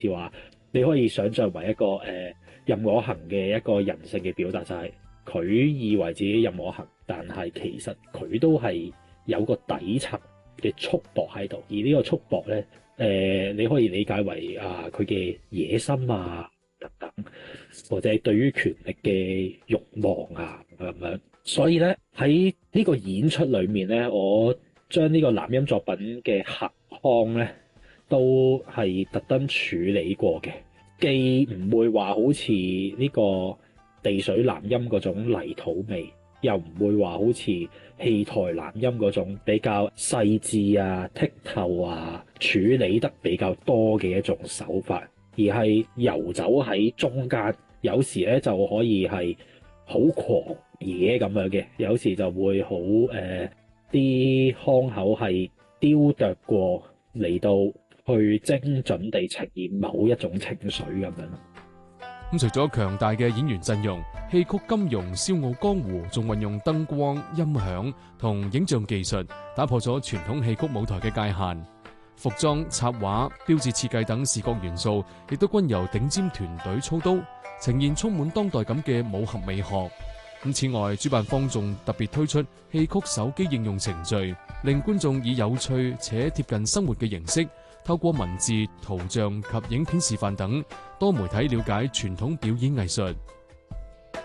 似話你可以想象為一個任我行嘅一個人性嘅表達，就係佢以為自己任我行，但係其實佢都係有個底層嘅束縛喺度，而呢個束縛咧，你可以理解為佢嘅野心啊等等，或者對於權力嘅慾望啊咁樣。所以咧喺呢個演出裏面咧，我將呢個男音作品嘅客腔咧都係特登處理過嘅，既唔會話好似呢個地水南音嗰種泥土味，又唔會話好似戲台南音嗰種比較細緻啊、剔透啊、處理得比較多嘅一種手法，而係遊走喺中間，有時咧就可以係好狂野咁樣嘅，有時就會好啲腔口係雕琢過嚟到去精準地呈現某一種情緒咁樣。 咁除咗強大嘅演員陣容，戲曲金庸笑傲江湖仲運用燈光、音響同影像技術，打破咗傳統戲曲舞台嘅界限。服裝、插畫、標誌設計等視覺元素，亦都均由頂尖團隊操刀，呈現充滿當代感嘅武俠美學。咁此外，主辦方仲特別推出戲曲手機應用程序，令觀眾以有趣且貼近生活嘅形式，透過文字、圖像及影片示範等多媒體了解傳統表演藝術。